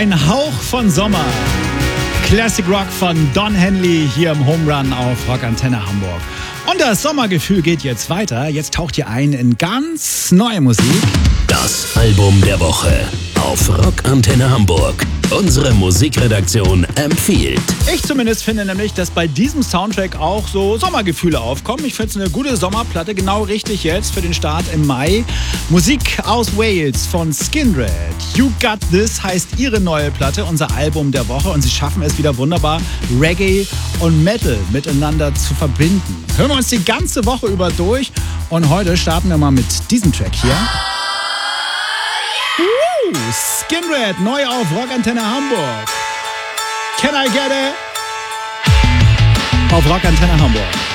Ein Hauch von Sommer. Classic Rock von Don Henley hier im Home Run auf Rockantenne Hamburg. Und das Sommergefühl geht jetzt weiter. Jetzt taucht ihr ein in ganz neue Musik. Das Album der Woche auf Rockantenne Hamburg. Unsere Musikredaktion empfiehlt. Ich zumindest finde nämlich, dass bei diesem Soundtrack auch so Sommergefühle aufkommen. Ich finde es eine gute Sommerplatte, genau richtig jetzt für den Start im Mai. Musik aus Wales von Skindred. You Got This heißt ihre neue Platte, unser Album der Woche. Und sie schaffen es wieder wunderbar, Reggae und Metal miteinander zu verbinden. Hören wir uns die ganze Woche über durch. Und heute starten wir mal mit diesem Track hier. Skindred, neu auf Rockantenne Hamburg. Can I get it? Auf Rockantenne Hamburg.